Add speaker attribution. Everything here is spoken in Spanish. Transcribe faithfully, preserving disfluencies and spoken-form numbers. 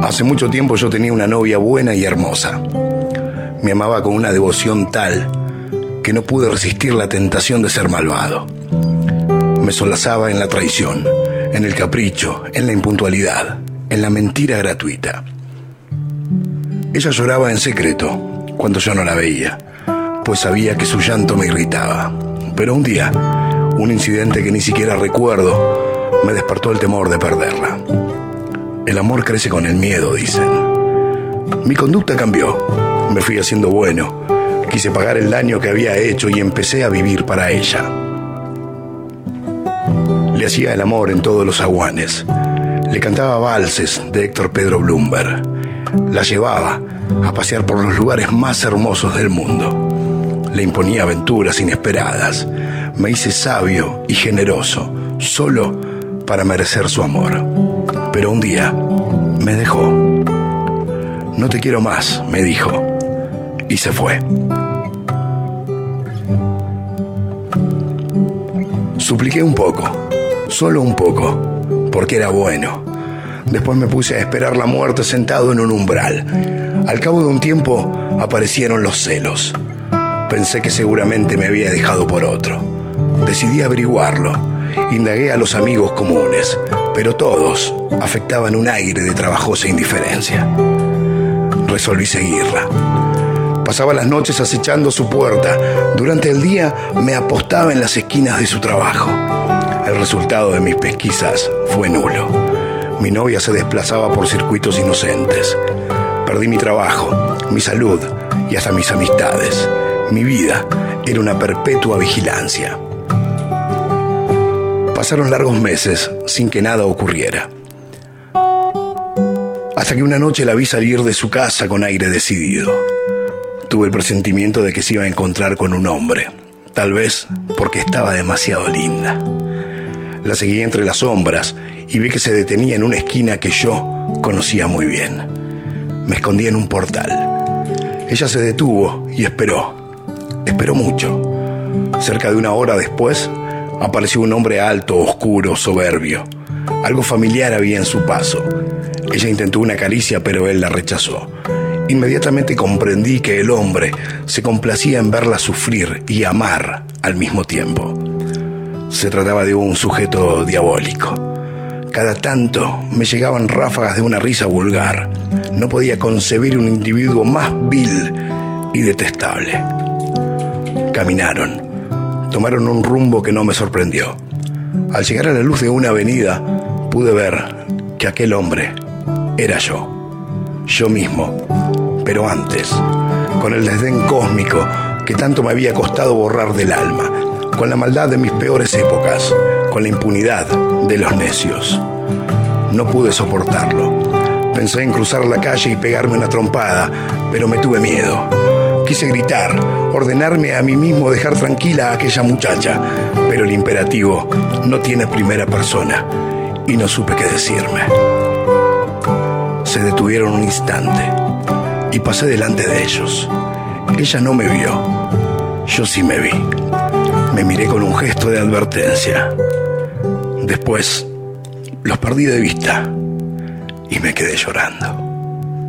Speaker 1: Hace mucho tiempo yo tenía una novia buena y hermosa. Me amaba con una devoción tal que no pude resistir la tentación de ser malvado. Me solazaba en la traición, en el capricho, en la impuntualidad, en la mentira gratuita. Ella lloraba en secreto cuando yo no la veía, pues sabía que su llanto me irritaba. Pero un día, un incidente que ni siquiera recuerdo, me despertó el temor de perderla. El amor crece con el miedo, dicen. Mi conducta cambió. Me fui haciendo bueno. Quise pagar el daño que había hecho y empecé a vivir para ella. Le hacía el amor en todos los aguanes. Le cantaba valses de Héctor Pedro Blumberg. La llevaba a pasear por los lugares más hermosos del mundo. Le imponía aventuras inesperadas. Me hice sabio y generoso, solo para merecer su amor. Pero un día me dejó. No te quiero más, me dijo, y se fue. Supliqué un poco, solo un poco, porque era bueno. Después me puse a esperar la muerte sentado en un umbral. Al cabo de un tiempo aparecieron los celos. Pensé que seguramente me había dejado por otro. Decidí averiguarlo. Indagué a los amigos comunes, pero todos afectaban un aire de trabajosa indiferencia. Resolví seguirla. Pasaba las noches acechando su puerta. Durante el día me apostaba en las esquinas de su trabajo. El resultado de mis pesquisas fue nulo. Mi novia se desplazaba por circuitos inocentes. Perdí mi trabajo, mi salud y hasta mis amistades. Mi vida era una perpetua vigilancia. Pasaron largos meses sin que nada ocurriera. Hasta que una noche la vi salir de su casa con aire decidido. Tuve el presentimiento de que se iba a encontrar con un hombre, tal vez porque estaba demasiado linda. La seguí entre las sombras y vi que se detenía en una esquina que yo conocía muy bien. Me escondí en un portal. Ella se detuvo y esperó. Esperó mucho. Cerca de una hora después, apareció un hombre alto, oscuro, soberbio. Algo familiar había en su paso. Ella intentó una caricia, pero él la rechazó. Inmediatamente comprendí que el hombre se complacía en verla sufrir y amar al mismo tiempo. Se trataba de un sujeto diabólico. Cada tanto me llegaban ráfagas de una risa vulgar. No podía concebir un individuo más vil y detestable. Caminaron. Tomaron un rumbo que no me sorprendió. Al llegar a la luz de una avenida, pude ver que aquel hombre era yo. Yo mismo, pero antes, con el desdén cósmico que tanto me había costado borrar del alma, con la maldad de mis peores épocas, con la impunidad de los necios. No pude soportarlo. Pensé en cruzar la calle y pegarme una trompada, pero me tuve miedo. Quise gritar, ordenarme a mí mismo dejar tranquila a aquella muchacha, pero el imperativo no tiene primera persona y no supe qué decirme. Se detuvieron un instante y pasé delante de ellos. Ella no me vio, yo sí me vi. Me miré con un gesto de advertencia. Después los perdí de vista y me quedé llorando.